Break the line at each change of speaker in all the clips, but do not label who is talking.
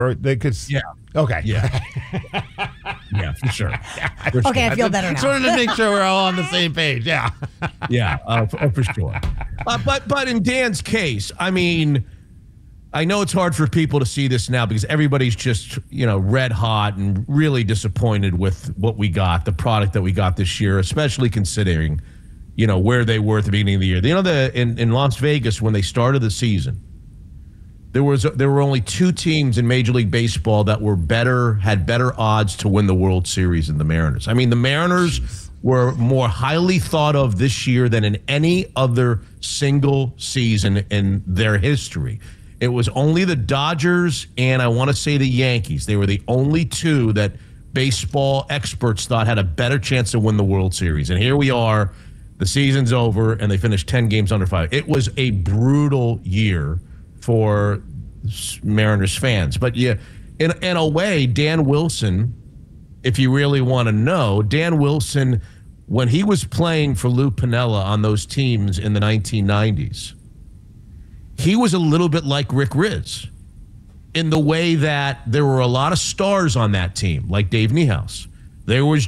Or they could.
Yeah.
Okay.
Yeah. Yeah, for sure. For
Okay,
sure.
I feel better now.
Just wanted to make sure we're all on the same page. Yeah.
Yeah, for sure. But in Dan's case, I mean, I know it's hard for people to see this now because everybody's just, red hot and really disappointed with what we got, the product that we got this year, especially considering, where they were at the beginning of the year. In Las Vegas, when they started the season, there were only two teams in Major League Baseball that had better odds to win the World Series than the Mariners. I mean, the Mariners were more highly thought of this year than in any other single season in their history. It was only the Dodgers and I want to say the Yankees. They were the only two that baseball experts thought had a better chance to win the World Series. And here we are, the season's over, and they finished 10 games under 5. It was a brutal year for Mariners fans. But yeah, in a way, Dan Wilson, if you really want to know, Dan Wilson, when he was playing for Lou Piniella on those teams in the 1990s, he was a little bit like Rick Rizzs in the way that there were a lot of stars on that team, like Dave Niehaus. There was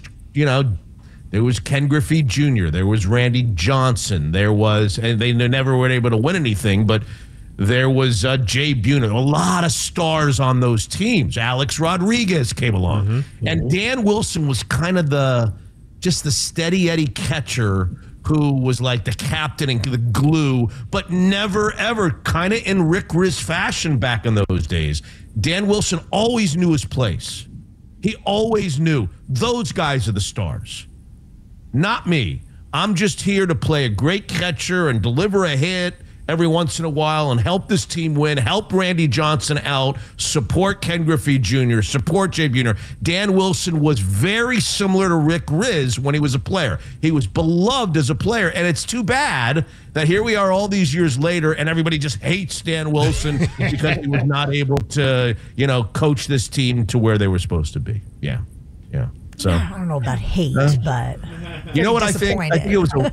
Ken Griffey Jr., there was Randy Johnson, and they never were able to win anything, but there was Jay Buhner, a lot of stars on those teams. Alex Rodriguez came along. And Dan Wilson was kind of just the steady Eddie catcher who was like the captain and the glue, but never, ever, kind of in Rick Rizzs fashion back in those days. Dan Wilson always knew his place. He always knew those guys are the stars, not me. I'm just here to play a great catcher and deliver a hit every once in a while and help this team win, help Randy Johnson out, support Ken Griffey Jr., support Jay Buhner. Dan Wilson was very similar to Rick Rizzs when he was a player. He was beloved as a player, and it's too bad that here we are all these years later and everybody just hates Dan Wilson because he was not able to, coach this team to where they were supposed to be. Yeah. So
I don't know about hate, but
you know what I think? I think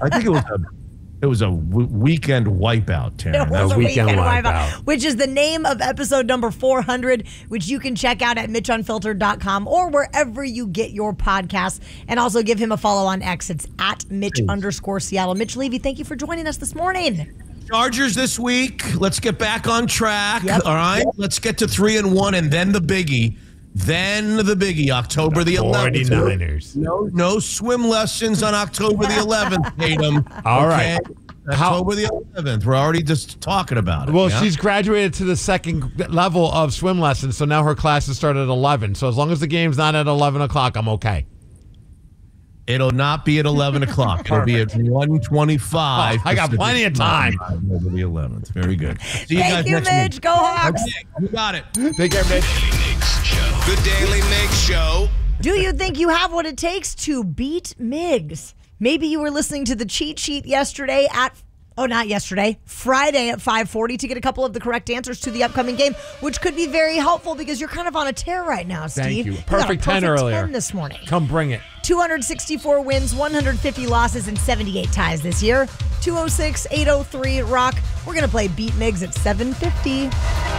it was a weekend wipeout, Taryn.
It was a weekend wipeout, which is the name of episode number 400, which you can check out at MitchUnfiltered.com or wherever you get your podcasts. And also give him a follow on X. It's at Mitch_Seattle. Mitch Levy, thank you for joining us this morning.
Chargers this week. Let's get back on track. Yep. All right. Let's get to 3-1 and then the biggie. October the 11th.
49ers.
No swim lessons on October the 11th, Tatum.
All right.
October the 11th. We're already just talking about it.
Well, she's graduated to the second level of swim lessons, so now her classes start at 11. So as long as the game's not at 11 o'clock, I'm okay.
It'll not be at 11 o'clock. It'll be at 1:25.
I got plenty of time.
Over the 11th. Very good. See you
Thank
guys
you,
next
Mitch.
week.
Go Hawks.
Okay, you got it.
Take care, Mitch.
The Daily Mix Show.
Do you think you have what it takes to beat Miggs? Maybe you were listening to the cheat sheet Friday at 5:40 to get a couple of the correct answers to the upcoming game, which could be very helpful because you're kind of on a tear right now, Steve.
Thank you.
Got a
Perfect 10 earlier.
10 this morning.
Come bring it.
264 wins, 150 losses, and 78 ties this year. 206-803 Rock. We're going to play Beat Miggs at 7:50.